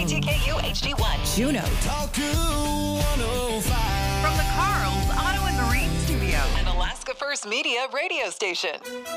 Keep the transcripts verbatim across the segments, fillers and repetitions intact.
T K U H D one. Juneau. From the Carl's Auto and Marine Studio. An Alaska First Media radio station.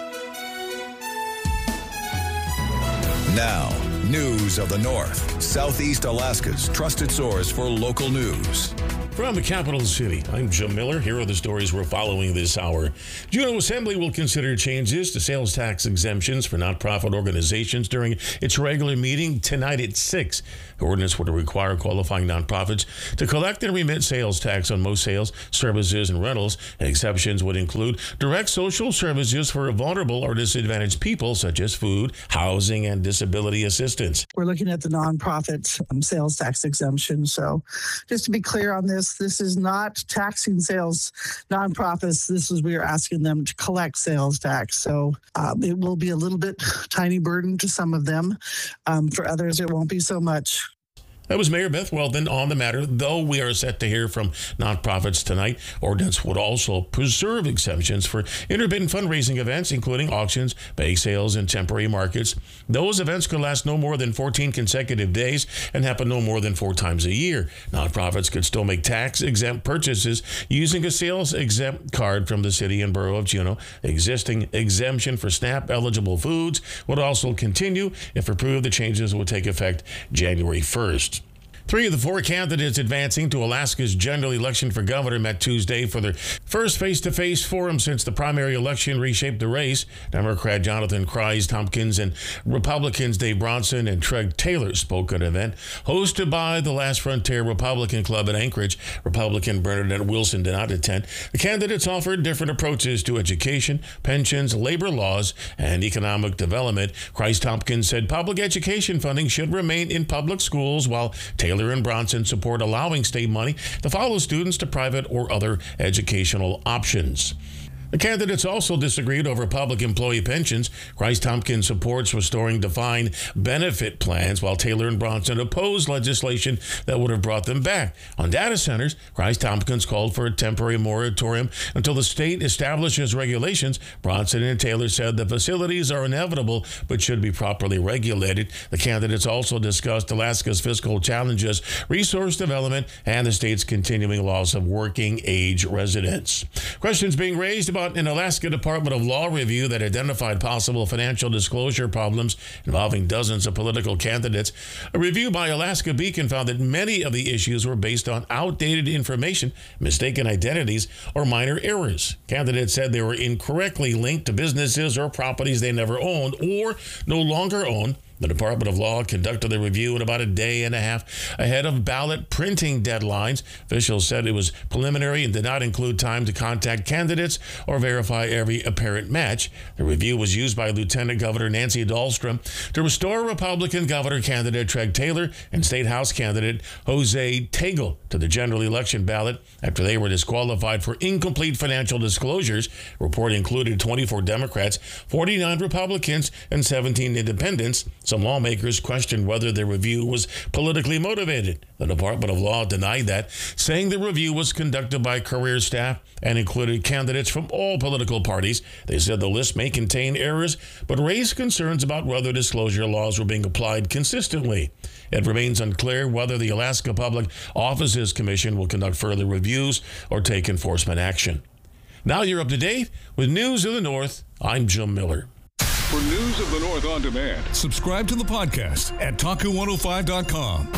Now, news of the North, Southeast Alaska's trusted source for local news. From the capital city, I'm Jim Miller. Here are the stories we're following this hour. Juneau Assembly will consider changes to sales tax exemptions for nonprofit organizations during its regular meeting tonight at six. The ordinance would require qualifying nonprofits to collect and remit sales tax on most sales, services, and rentals. Exceptions would include direct social services for vulnerable or disadvantaged people, such as food, housing, and disability assistance. We're looking at the nonprofit um, sales tax exemption. So just to be clear on this, this is not taxing sales nonprofits. This is we are asking them to collect sales tax. So um, it will be a little bit tiny burden to some of them. Um, for others, it won't be so much. That was Mayor Beth Weldon on the matter. Though we are set to hear from nonprofits tonight, ordinance would also preserve exemptions for intermittent fundraising events, including auctions, bake sales, and temporary markets. Those events could last no more than fourteen consecutive days and happen no more than four times a year. Nonprofits could still make tax-exempt purchases using a sales-exempt card from the city and borough of Juneau. The existing exemption for SNAP-eligible foods would also continue. If approved, the changes would take effect January first. Three of the four candidates advancing to Alaska's general election for governor met Tuesday for their first face-to-face forum since the primary election reshaped the race. Democrat Jonathan Kreis Tompkins and Republicans Dave Bronson and Treg Taylor spoke at an event hosted by the Last Frontier Republican Club in Anchorage. Republican Bernadette Wilson did not attend. The candidates offered different approaches to education, pensions, labor laws, and economic development. Kreis Tompkins said public education funding should remain in public schools, while Taylor and Bronson support allowing state money to follow students to private or other educational options. The candidates also disagreed over public employee pensions. Kreis Tompkins supports restoring defined benefit plans, while Taylor and Bronson opposed legislation that would have brought them back. On data centers, Kreis Tompkins called for a temporary moratorium until the state establishes regulations. Bronson and Taylor said the facilities are inevitable but should be properly regulated. The candidates also discussed Alaska's fiscal challenges, resource development, and the state's continuing loss of working age residents. Questions being raised about an Alaska Department of Law review that identified possible financial disclosure problems involving dozens of political candidates. A review by Alaska Beacon found that many of the issues were based on outdated information, mistaken identities, or minor errors. Candidates said they were incorrectly linked to businesses or properties they never owned or no longer own. The Department of Law conducted the review in about a day and a half ahead of ballot printing deadlines. Officials said it was preliminary and did not include time to contact candidates or verify every apparent match. The review was used by Lieutenant Governor Nancy Dahlstrom to restore Republican governor candidate Treg Taylor and State House candidate Jose Tagle to the general election ballot after they were disqualified for incomplete financial disclosures. The report included twenty-four Democrats, forty-nine Republicans, and seventeen independents. Some lawmakers questioned whether the review was politically motivated. The Department of Law denied that, saying the review was conducted by career staff and included candidates from all political parties. They said the list may contain errors, but raised concerns about whether disclosure laws were being applied consistently. It remains unclear whether the Alaska Public Offices Commission will conduct further reviews or take enforcement action. Now you're up to date with News of the North. I'm Jim Miller. For News of the North on demand, subscribe to the podcast at taku one oh five dot com.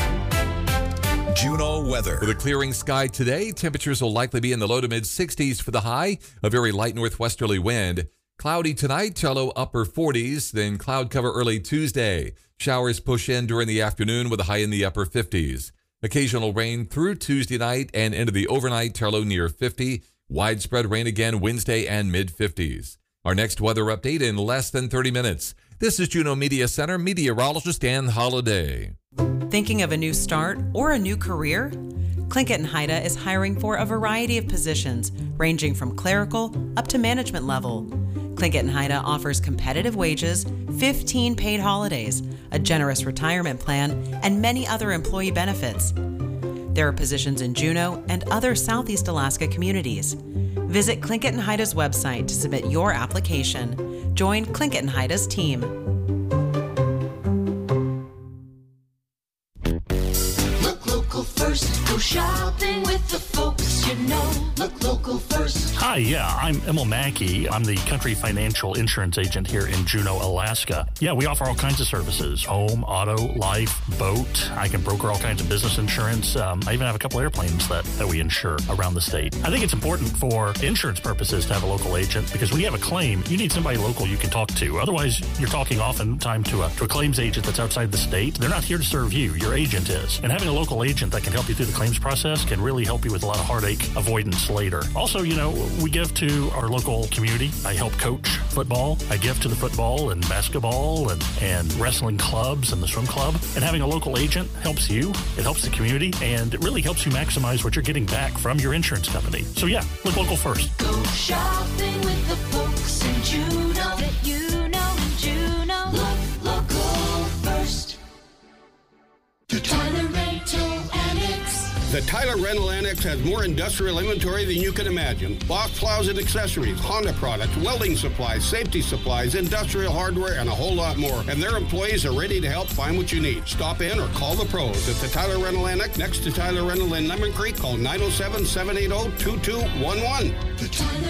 Juneau weather. With a clearing sky today, temperatures will likely be in the low to mid sixties for the high, a very light northwesterly wind. Cloudy tonight, to low upper forties, then cloud cover early Tuesday. Showers push in during the afternoon with a high in the upper fifties. Occasional rain through Tuesday night and into the overnight, to low near fifty. Widespread rain again Wednesday and mid fifties. Our next weather update in less than thirty minutes. This is Juneau Media Center meteorologist Ann Holiday. Thinking of a new start or a new career? Tlingit and Haida is hiring for a variety of positions, ranging from clerical up to management level. Tlingit and Haida offers competitive wages, fifteen paid holidays, a generous retirement plan, and many other employee benefits. There are positions in Juneau and other Southeast Alaska communities. Visit Tlingit and Haida's website to submit your application. Join Tlingit and Haida's team. first. Go shopping with the folks you know. Look local first. Hi, yeah, I'm Emil Mackey. I'm the Country Financial Insurance Agent here in Juneau, Alaska. Yeah, we offer all kinds of services. Home, auto, life, boat. I can broker all kinds of business insurance. Um, I even have a couple airplanes that, that we insure around the state. I think it's important for insurance purposes to have a local agent because when you have a claim, you need somebody local you can talk to. Otherwise, you're talking oftentimes to a, to a claims agent that's outside the state. They're not here to serve you. Your agent is. And having a local agent that can help you through the claims process can really help you with a lot of heartache avoidance later. Also, you know, we give to our local community. I help coach football. I give to the football and basketball and, and wrestling clubs and the swim club. And having a local agent helps you. It helps the community. And it really helps you maximize what you're getting back from your insurance company. So yeah, look local first. Go shopping with the folks in Juneau that you know in Juneau. Look local first. The Tyler Rental Annex. The Tyler Rental Annex has more industrial inventory than you can imagine. Box plows and accessories, Honda products, welding supplies, safety supplies, industrial hardware, and a whole lot more. And their employees are ready to help find what you need. Stop in or call the pros at the Tyler Rental Annex next to Tyler Rental in Lemon Creek. Call nine oh seven, seven eight zero, two two one one. The Tyler